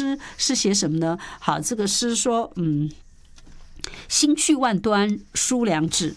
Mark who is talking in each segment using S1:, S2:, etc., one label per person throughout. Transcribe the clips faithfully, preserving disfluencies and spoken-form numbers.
S1: 诗是写什么呢？好，这个诗说，嗯，心绪万端书两纸，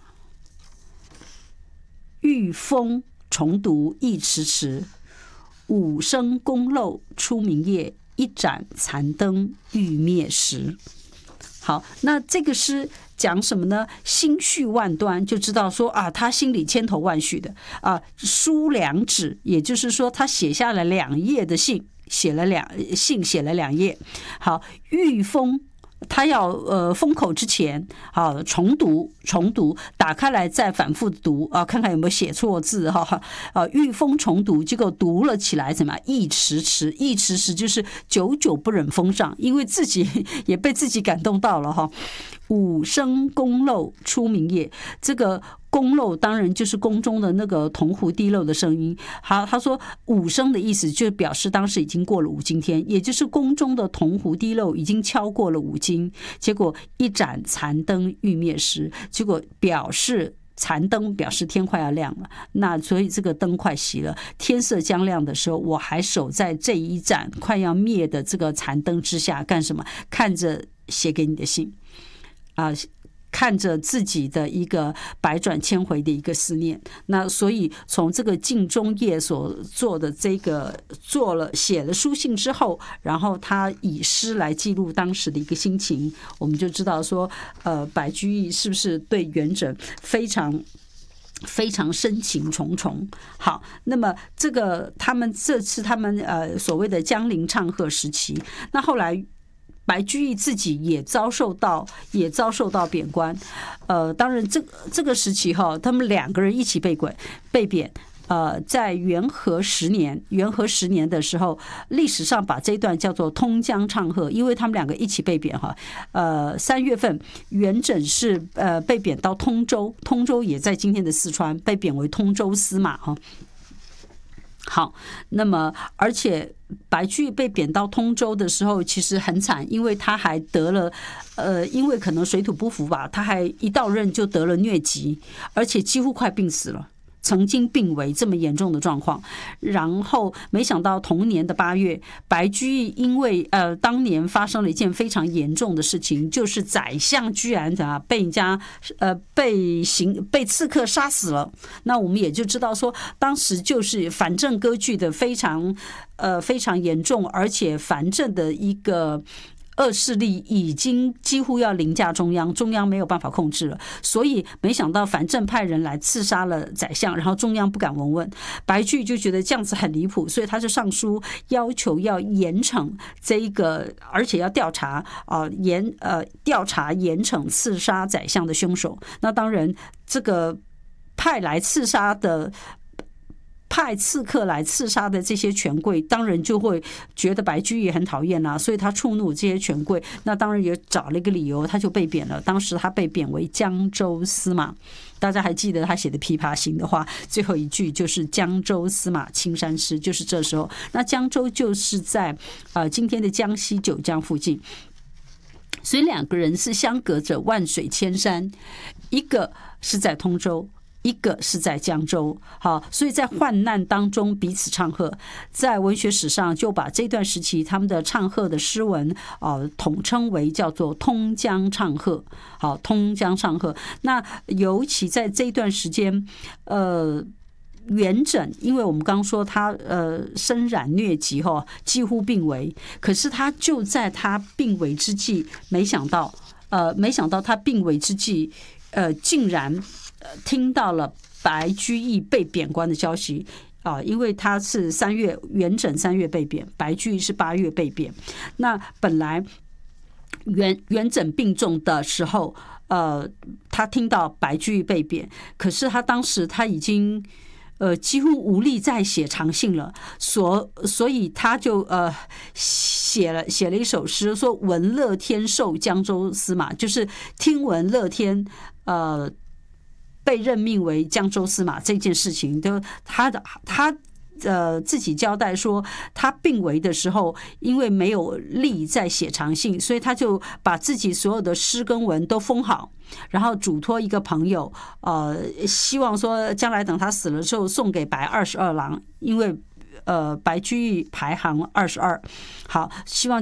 S1: 欲封重读意迟迟。五声宫漏出明夜，一盏残灯欲灭时。好，那这个诗讲什么呢？心绪万端，就知道说啊，他心里千头万绪的啊。书两纸，也就是说他写下了两页的信，写了两信写了两页。好，欲封。他要呃封口之前，好重读重读，打开来再反复读啊，看看有没有写错字哈啊。欲封重读，结果读了起来怎么样？意迟迟，意迟迟就是久久不忍封上，因为自己也被自己感动到了哈。五声宫漏出明夜，这个宫漏当然就是宫中的那个铜壶滴漏的声音。好，他说五声的意思就表示当时已经过了五更天，也就是宫中的铜壶滴漏已经敲过了五更。结果一盏残灯欲灭时，结果表示残灯表示天快要亮了，那所以这个灯快熄了，天色将亮的时候，我还守在这一盏快要灭的这个残灯之下干什么？看着写给你的信啊，看着自己的一个百转千回的一个思念。那所以从这个镜中夜所做的这个做了写了书信之后，然后他以诗来记录当时的一个心情，我们就知道说，呃，白居易是不是对元稹非常非常深情重重。好，那么这个他们这次他们呃所谓的江陵唱和时期，那后来白居易自己也遭受到也遭受到贬官，呃，当然这这个时期哈，他们两个人一起被贬被贬。呃，在元和十年，元和十年的时候，历史上把这一段叫做通江唱和，因为他们两个一起被贬哈。呃，三月份，元稹是呃被贬到通州，通州也在今天的四川，被贬为通州司马哈。好，那么而且白居易被贬到通州的时候，其实很惨，因为他还得了，呃，因为可能水土不服吧，他还一到任就得了疟疾，而且几乎快病死了。曾经病危这么严重的状况，然后没想到同年的八月，白居易因为呃当年发生了一件非常严重的事情，就是宰相居然啊被人家呃被刑被刺客杀死了。那我们也就知道说，当时就是反正割据的非常呃非常严重，而且反正的一个恶势力已经几乎要凌驾中央，中央没有办法控制了，所以没想到反正派人来刺杀了宰相，然后中央不敢闻问。白居易就觉得这样子很离谱，所以他就上书要求要严惩这一个，而且要调查啊、呃、严呃调查严惩刺杀宰相的凶手。那当然，这个派来刺杀的。派刺客来刺杀的这些权贵，当然就会觉得白居易很讨厌啦，所以他触怒这些权贵，那当然也找了一个理由，他就被贬了。当时他被贬为江州司马，大家还记得他写的《琵琶行》的话，最后一句就是江州司马青衫湿，就是这时候。那江州就是在呃今天的江西九江附近，所以两个人是相隔着万水千山，一个是在通州，一个是在江州。好，所以在患难当中彼此唱和，在文学史上就把这段时期他们的唱和的诗文啊、呃、统称为叫做通江唱和。好，通江唱和。那尤其在这段时间，呃。元稹，因为我们刚说他呃身染疟疾哈，几乎病危，可是他就在他病危之际，没想到呃没想到他病危之际，呃竟然听到了白居易被贬官的消息啊，因为他是三月，元稹三月被贬，白居易是八月被贬。那本来元元稹病重的时候，呃，他听到白居易被贬，可是他当时他已经呃几乎无力再写长信了，所所以他就呃写了写了一首诗，说闻乐天授江州司马，就是听闻乐天呃。被任命为江州司马这件事情，都他的他呃自己交代说，他病危的时候，因为没有力再写长信，所以他就把自己所有的诗跟文都封好，然后嘱托一个朋友，呃，希望说将来等他死了之后送给白二十二郎，因为呃白居易排行二十二，好，希望。